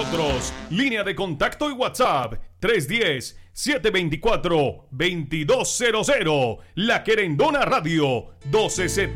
nosotros. Línea de contacto y WhatsApp 310-724-2200. La Querendona Radio 1270.